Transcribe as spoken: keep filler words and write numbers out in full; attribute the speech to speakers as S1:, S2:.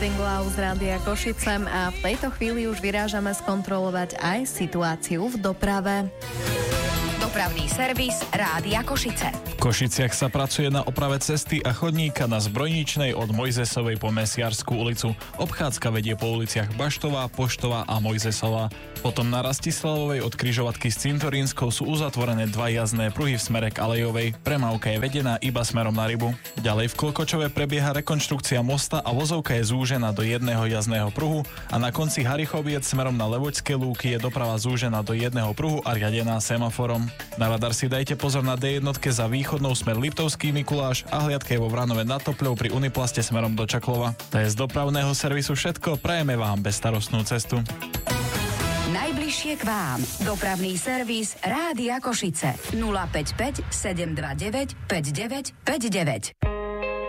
S1: Morning Wow z Rádia Košice a v tejto chvíli už vyrážame skontrolovať aj situáciu v doprave.
S2: Dopravný servis Rádia Košice.
S3: V Košiciach sa pracuje na oprave cesty a chodníka na Zbrojničnej od Mojzesovej po Mesiarskú ulicu. Obchádzka vedie po uliciach Baštová, Poštová a Mojzesová. Potom na Rastislavovej od križovatky s Cintorínskou sú uzatvorené dva jazdné pruhy v smere k Alejovej. Premávka je vedená iba smerom na Rybu. Ďalej v Klokočove prebieha rekonštrukcia mosta a vozovka je zúžená do jedného jazdného pruhu a na konci Harichoviec smerom na Levočské lúky je doprava zúžená do jedného pruhu a riadená semaforom. Na radar si dajte pozor na dé jedna za východnou smer Liptovský Mikuláš a hliadke vo Vranove nad Topľou pri Uniplaste smerom do Čaklova. To je z dopravného servisu všetko, prajeme vám bezstarostnú cestu.
S2: Najbližšie k vám. Dopravný servis Rádia Košice. nula päť päť sedem dva deväť päť deväť päť deväť.